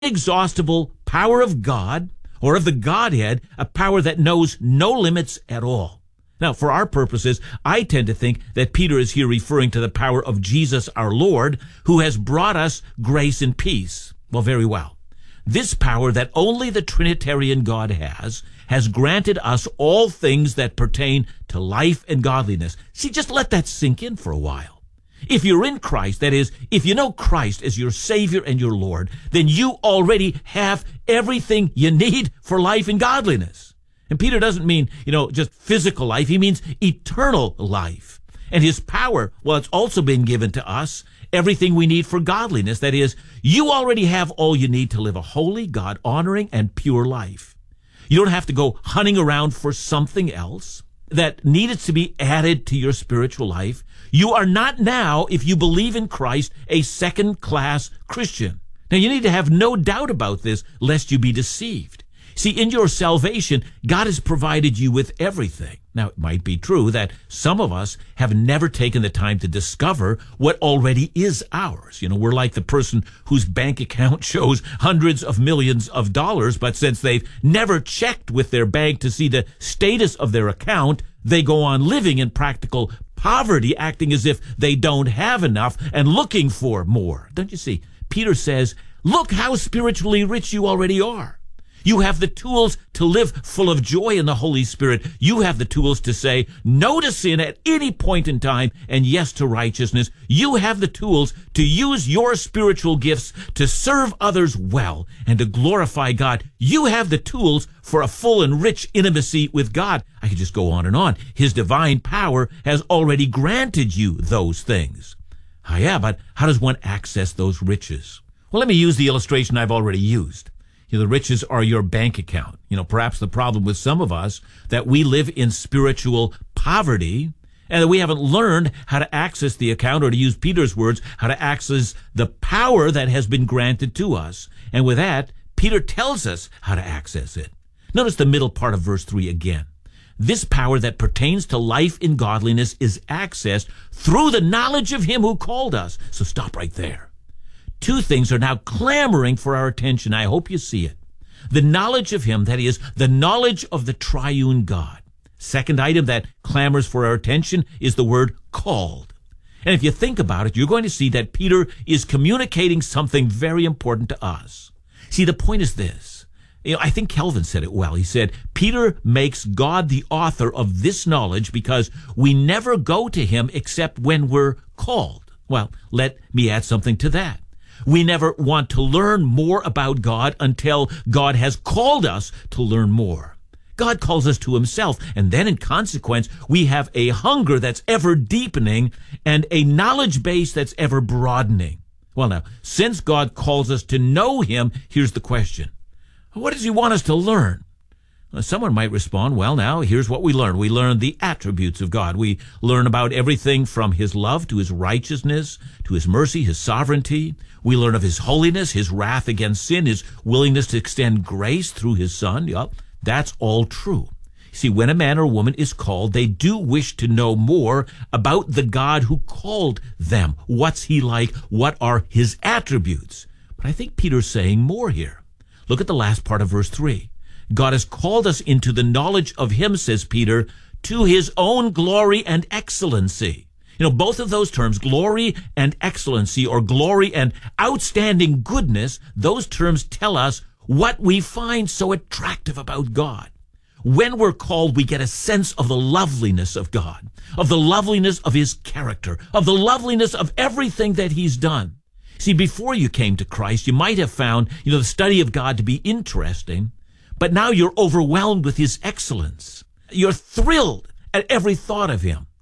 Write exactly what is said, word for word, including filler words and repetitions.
inexhaustible power of God, or of the Godhead, a power that knows no limits at all. Now, for our purposes, I tend to think that Peter is here referring to the power of Jesus our Lord, who has brought us grace and peace. Well, very well. This power that only the Trinitarian God has, has granted us all things that pertain to life and godliness. See, just let that sink in for a while. If you're in Christ, that is, if you know Christ as your Savior and your Lord, then you already have everything you need for life and godliness. And Peter doesn't mean, you know, just physical life. He means eternal life. And his power, well, it's also been given to us everything we need for godliness. That is, you already have all you need to live a holy, God-honoring, and pure life. You don't have to go hunting around for something else that needed to be added to your spiritual life. You are not now, if you believe in Christ, a second-class Christian. Now, you need to have no doubt about this, lest you be deceived. See, in your salvation, God has provided you with everything. Now, it might be true that some of us have never taken the time to discover what already is ours. You know, we're like the person whose bank account shows hundreds of millions of dollars, but since they've never checked with their bank to see the status of their account, they go on living in practical poverty, acting as if they don't have enough and looking for more. Don't you see? Peter says, look how spiritually rich you already are. You have the tools to live full of joy in the Holy Spirit. You have the tools to say no to sin at any point in time and yes to righteousness. You have the tools to use your spiritual gifts to serve others well and to glorify God. You have the tools for a full and rich intimacy with God. I could just go on and on. His divine power has already granted you those things. Ah, yeah, but how does one access those riches? Well, let me use the illustration I've already used. You know, the riches are your bank account. You know, perhaps the problem with some of us that we live in spiritual poverty and that we haven't learned how to access the account, or to use Peter's words, how to access the power that has been granted to us. And with that, Peter tells us how to access it. Notice the middle part of verse three again. This power that pertains to life in godliness is accessed through the knowledge of him who called us. So stop right there. Two things are now clamoring for our attention. I hope you see it. The knowledge of him, that is, the knowledge of the triune God. Second item that clamors for our attention is the word called. And if you think about it, you're going to see that Peter is communicating something very important to us. See, the point is this. You know, I think Calvin said it well. He said, Peter makes God the author of this knowledge because we never go to him except when we're called. Well, let me add something to that. We never want to learn more about God until God has called us to learn more. God calls us to himself, and then in consequence, we have a hunger that's ever deepening and a knowledge base that's ever broadening. Well, now, since God calls us to know him, here's the question. What does he want us to learn? Well, someone might respond, well, now, here's what we learn. We learn the attributes of God. We learn about everything from his love to his righteousness, to his mercy, his sovereignty. We learn of his holiness, his wrath against sin, his willingness to extend grace through his Son. Yep, that's all true. See, when a man or woman is called, they do wish to know more about the God who called them. What's he like? What are his attributes? But I think Peter's saying more here. Look at the last part of verse three. God has called us into the knowledge of him, says Peter, to his own glory and excellency. You know, both of those terms, glory and excellency, or glory and outstanding goodness, those terms tell us what we find so attractive about God. When we're called, we get a sense of the loveliness of God, of the loveliness of his character, of the loveliness of everything that he's done. See, before you came to Christ, you might have found, you know, the study of God to be interesting, but now you're overwhelmed with his excellence. You're thrilled at every thought of him.